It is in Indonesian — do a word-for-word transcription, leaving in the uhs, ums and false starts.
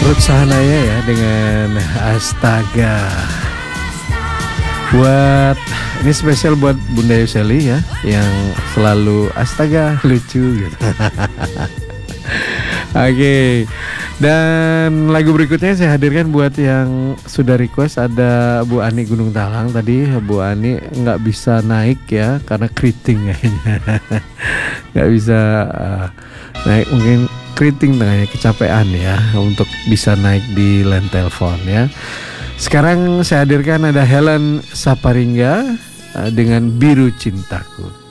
Ruth Sahanaya ya dengan Astaga. Buat ini spesial buat Bunda Yuseli ya yang selalu astaga lucu gitu. Oke, okay. Dan lagu berikutnya saya hadirkan buat yang sudah request. Ada Bu Ani Gunung Talang. Tadi Bu Ani nggak bisa naik ya karena keriting kayaknya. Nggak bisa uh, naik, mungkin keriting tengahnya, kecapean ya untuk bisa naik di line telepon ya. Sekarang saya hadirkan ada Helen Saparingga uh, dengan Biru Cintaku.